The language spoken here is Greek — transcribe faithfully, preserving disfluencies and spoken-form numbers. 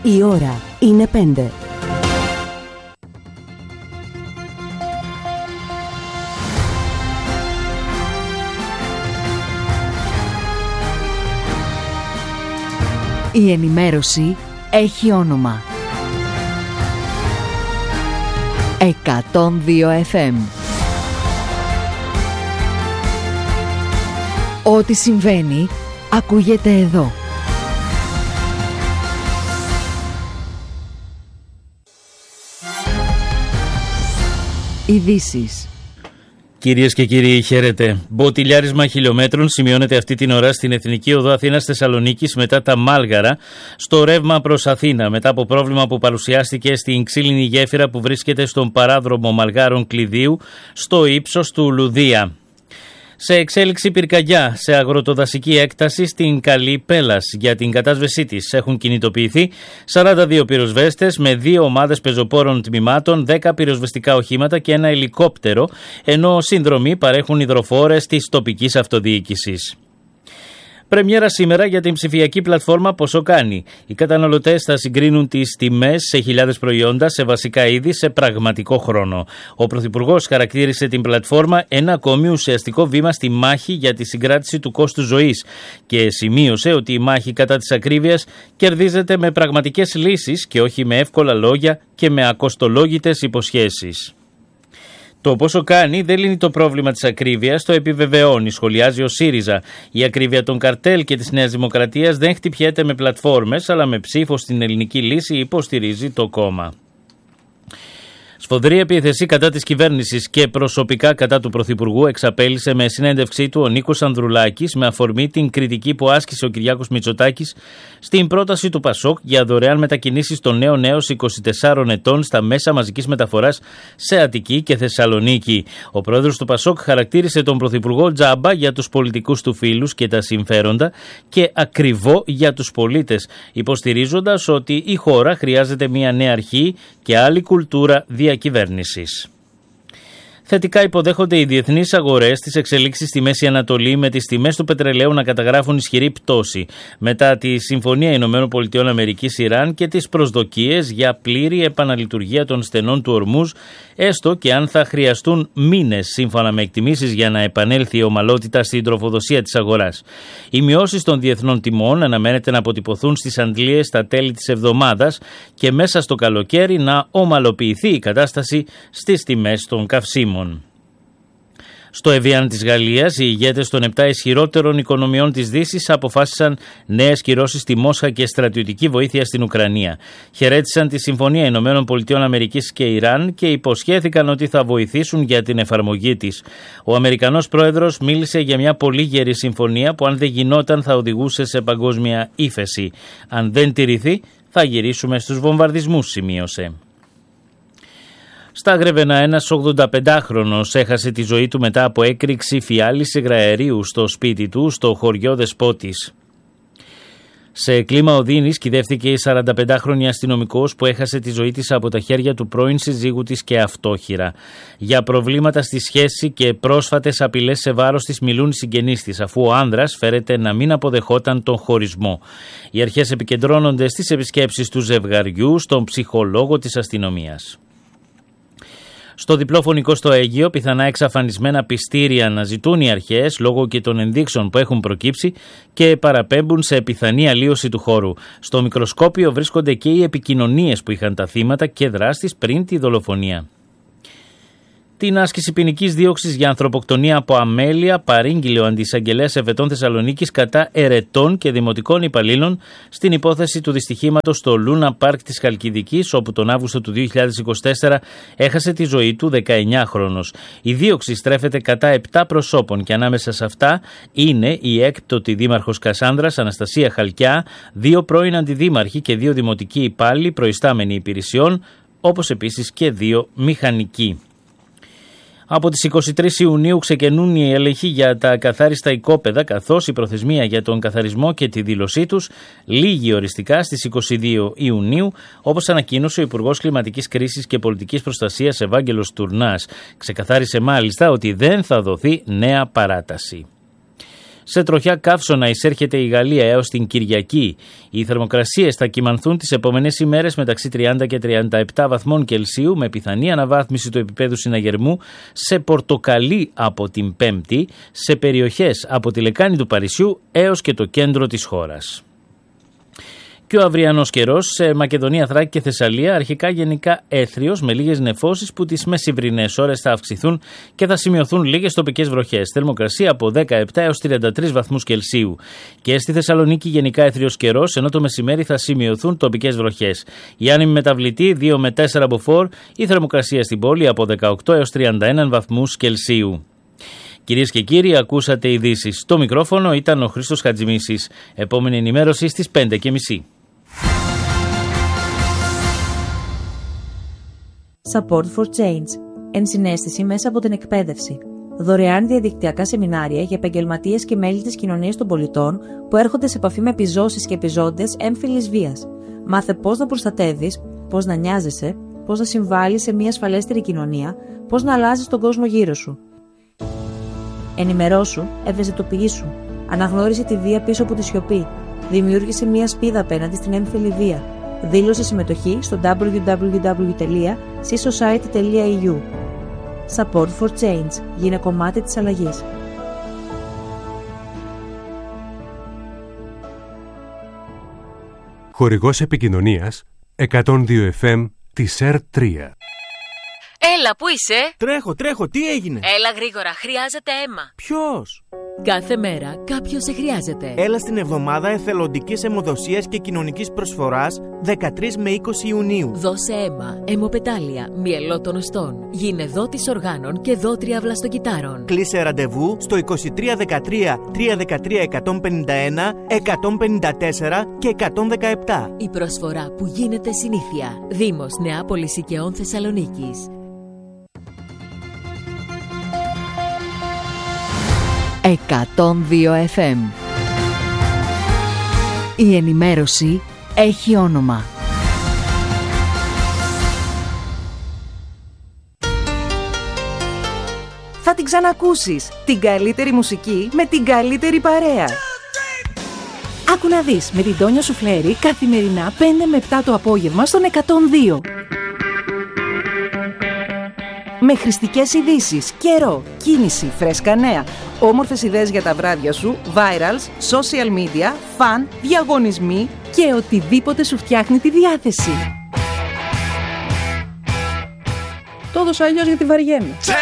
Η ώρα είναι πέντε. Η ενημέρωση έχει όνομα. εκατόν δύο εφ εμ. Ό,τι συμβαίνει ακούγεται εδώ. Ειδήσεις. Κυρίες και κύριοι, χαίρετε. Μποτιλιάρισμα χιλιόμετρων σημειώνεται αυτή την ώρα στην Εθνική Οδό Αθήνας-Θεσσαλονίκης μετά τα Μάλγαρα, στο ρεύμα προς Αθήνα, μετά από πρόβλημα που παρουσιάστηκε στην ξύλινη γέφυρα που βρίσκεται στον παράδρομο Μαλγάρων Κλειδίου, στο ύψος του Λουδία. Σε εξέλιξη πυρκαγιά σε αγροτοδασική έκταση στην Καλή Πέλας. Για την κατάσβεσή της έχουν κινητοποιηθεί σαράντα δύο πυροσβέστες με δύο ομάδες πεζοπόρων τμήματων, δέκα πυροσβεστικά οχήματα και ένα ελικόπτερο, ενώ συνδρομή παρέχουν υδροφόρες της τοπικής αυτοδιοίκησης. Πρεμιέρα σήμερα για την ψηφιακή πλατφόρμα Πόσο Κάνει. Οι καταναλωτές θα συγκρίνουν τις τιμές σε χιλιάδες προϊόντα σε βασικά είδη σε πραγματικό χρόνο. Ο Πρωθυπουργός χαρακτήρισε την πλατφόρμα ένα ακόμη ουσιαστικό βήμα στη μάχη για τη συγκράτηση του κόστους ζωής και σημείωσε ότι η μάχη κατά της ακρίβειας κερδίζεται με πραγματικές λύσεις και όχι με εύκολα λόγια και με ακοστολόγητες υποσχέσεις. Το Πόσο Κάνει δεν λύνει το πρόβλημα της ακρίβειας, το επιβεβαιώνει, σχολιάζει ο ΣΥΡΙΖΑ. Η ακρίβεια των καρτέλ και της Νέας Δημοκρατίας δεν χτυπιέται με πλατφόρμες, αλλά με ψήφο στην ελληνική λύση, υποστηρίζει το κόμμα. Σφοδρή επίθεση κατά της κυβέρνησης και προσωπικά κατά του Πρωθυπουργού εξαπέλυσε με συνέντευξή του ο Νίκος Ανδρουλάκης με αφορμή την κριτική που άσκησε ο Κυριάκος Μητσοτάκης στην πρόταση του Πασόκ για δωρεάν μετακινήσεις των νέων έως είκοσι τεσσάρων ετών στα μέσα μαζικής μεταφοράς σε Αττική και Θεσσαλονίκη. Ο πρόεδρος του Πασόκ χαρακτήρισε τον Πρωθυπουργό τζάμπα για τους πολιτικούς του φίλους και τα συμφέροντα και ακριβό για τους πολίτες, υποστηρίζοντας ότι η χώρα χρειάζεται μια νέα αρχή και άλλη κουλτούρα διακυβέρνησης. Θετικά υποδέχονται οι διεθνείς αγορές τις εξελίξεις στη Μέση Ανατολή, με τις τιμές του πετρελαίου να καταγράφουν ισχυρή πτώση μετά τη Συμφωνία Ηνωμένων Πολιτειών Αμερικής Ιράν και τις προσδοκίες για πλήρη επαναλειτουργία των στενών του Ορμούζ, έστω και αν θα χρειαστούν μήνες σύμφωνα με εκτιμήσεις για να επανέλθει η ομαλότητα στην τροφοδοσία της αγοράς. Οι μειώσεις των διεθνών τιμών αναμένεται να αποτυπωθούν στις αντλίες στα τέλη της εβδομάδας και μέσα στο καλοκαίρι να ομαλοποιηθεί η κατάσταση στις τιμές των καυσίμων. Στο Εβιάν της Γαλλίας, οι ηγέτες των επτά ισχυρότερων οικονομιών της Δύσης αποφάσισαν νέες κυρώσεις στη Μόσχα και στρατιωτική βοήθεια στην Ουκρανία. Χαιρέτησαν τη Συμφωνία Ηνωμένων Πολιτειών Αμερικής και Ιράν και υποσχέθηκαν ότι θα βοηθήσουν για την εφαρμογή της. Ο Αμερικανός πρόεδρος μίλησε για μια πολύ γερή συμφωνία που αν δεν γινόταν θα οδηγούσε σε παγκόσμια ύφεση. Αν δεν τηρηθεί θα γυρίσουμε στους βομβαρδισμούς, σημείωσε. Στα Γρεβενά, ένας ογδονταπεντάχρονος έχασε τη ζωή του μετά από έκρηξη φιάλης υγραερίου στο σπίτι του στο χωριό Δεσπότης. Σε κλίμα οδύνης κυδεύτηκε η σαρανταπεντάχρονη αστυνομικός που έχασε τη ζωή της από τα χέρια του πρώην συζύγου της και αυτόχειρα. Για προβλήματα στη σχέση και πρόσφατες απειλές σε βάρος της μιλούν οι συγγενείς της, αφού ο άνδρας φέρεται να μην αποδεχόταν τον χωρισμό. Οι αρχές επικεντρώνονται στις επισκέψεις του ζευγαριού στον ψυχολόγο της αστυνομίας. Στο διπλό φωνικό στο Αίγυο, πιθανά εξαφανισμένα πιστήρια αναζητούν οι αρχές λόγω και των ενδείξεων που έχουν προκύψει και παραπέμπουν σε πιθανή αλλίωση του χώρου. Στο μικροσκόπιο βρίσκονται και οι επικοινωνίες που είχαν τα θύματα και δράστης πριν τη δολοφονία. Την άσκηση ποινικής δίωξης για ανθρωποκτονία από αμέλεια παρήγγειλε ο αντισαγγελέας Εφετών Θεσσαλονίκης κατά ερετών και δημοτικών υπαλλήλων στην υπόθεση του δυστυχήματος στο Λούνα Πάρκ της Χαλκιδικής, όπου τον Αύγουστο του δύο χιλιάδες είκοσι τέσσερα έχασε τη ζωή του δεκαεννιάχρονος. Η δίωξη στρέφεται κατά επτά προσώπων και ανάμεσα σε αυτά είναι η έκπτωτη δήμαρχος Κασάνδρας Αναστασία Χαλκιά, δύο πρώην αντιδήμαρχοι και δύο δημοτικοί υπάλληλοι προϊστάμενοι υπηρεσιών, όπως επίσης και δύο μηχανικοί. Από τις είκοσι τρεις Ιουνίου ξεκινούν οι έλεγχοι για τα ακαθάριστα οικόπεδα, καθώς η προθεσμία για τον καθαρισμό και τη δήλωσή τους λήγει οριστικά στις είκοσι δύο Ιουνίου, όπως ανακοίνωσε ο Υπουργός Κλιματικής Κρίσης και Πολιτικής Προστασίας Ευάγγελος Τουρνάς. Ξεκαθάρισε μάλιστα ότι δεν θα δοθεί νέα παράταση. Σε τροχιά καύσωνα εισέρχεται η Γαλλία έως την Κυριακή. Οι θερμοκρασίες θα κυμανθούν τις επόμενες ημέρες μεταξύ τριάντα και τριάντα επτά βαθμών Κελσίου, με πιθανή αναβάθμιση του επίπεδου συναγερμού σε πορτοκαλί από την Πέμπτη, σε περιοχές από τη λεκάνη του Παρισιού έως και το κέντρο της χώρας. Και ο αυριανός καιρός σε Μακεδονία, Θράκη και Θεσσαλία αρχικά γενικά έθριος με λίγες νεφώσεις που τις μεσημβρινές ώρες θα αυξηθούν και θα σημειωθούν λίγες τοπικές βροχές. Θερμοκρασία από δεκαεπτά έως τριάντα τρεις βαθμούς Κελσίου. Και στη Θεσσαλονίκη γενικά έθριος καιρός, ενώ το μεσημέρι θα σημειωθούν τοπικές βροχές. Η άνεμη μεταβλητή δύο με τέσσερα μποφόρ, η θερμοκρασία στην πόλη από δεκαοκτώ έως τριάντα ένα βαθμούς Κελσίου. Κυρίες και κύριοι, ακούσατε ειδήσεις. Στο μικρόφωνο ήταν ο Χρήστος Χατζημίσης. Επόμενη ενημέρωση στις πέντε και μισή. Support for Change. Ενσυναίσθηση μέσα από την εκπαίδευση. Δωρεάν διαδικτυακά σεμινάρια για επαγγελματίες και μέλη της κοινωνίας των πολιτών που έρχονται σε επαφή με επιζώσεις και επιζώντες έμφυλης βίας. Μάθε πώς να προστατεύεις, πώς να νοιάζεσαι, πώς να συμβάλλεις σε μια ασφαλέστερη κοινωνία, πώς να αλλάζεις τον κόσμο γύρω σου. Ενημερώσου, ευαισθητοποιήσου. Αναγνώρισε τη βία πίσω από τη σιωπή. Δημιούργησε μια σπίδα απέναντι στην έμφυλη βία. Δήλωσε συμμετοχή στο double-u double-u double-u τελεία c society τελεία e u. Support for Change. Γίνε κομμάτι της αλλαγής. Χορηγός επικοινωνίας εκατόν δύο εφ εμ της ΕΡ τρία. Έλα, πού είσαι? Τρέχω, τρέχω, τι έγινε? Έλα γρήγορα, χρειάζεται αίμα. Ποιος? Κάθε μέρα κάποιος σε χρειάζεται. Έλα στην εβδομάδα εθελοντικής αιμοδοσίας και κοινωνικής προσφοράς δεκατρείς με είκοσι Ιουνίου. Δώσε αίμα, αιμοπετάλια, μυελό των οστών. Γίνε δότης οργάνων και δότρια βλαστοκυτάρων. Κλείσε ραντεβού στο είκοσι τρία δεκατρία τριακόσια δεκατρία εκατόν πενήντα ένα, εκατόν πενήντα τέσσερα και εκατόν δεκαεπτά. Η προσφορά που γίνεται συνήθεια. Δήμος Νεάπολης Οικαιών Θεσσαλονίκης. εκατόν δύο εφ εμ. Η ενημέρωση έχει όνομα. Θα την ξανακούσεις. Την καλύτερη μουσική με την καλύτερη παρέα. Άκου να δεις με την Τόνια Σουφλέρη καθημερινά πέντε με επτά το απόγευμα στον εκατόν δύο. Με χρηστικές ειδήσεις, καιρό, κίνηση, φρέσκα νέα, όμορφες ιδέες για τα βράδια σου, virals, social media, fun, διαγωνισμοί και οτιδήποτε σου φτιάχνει τη διάθεση. Το έδωσα αλλιώς γιατί βαριέμαι.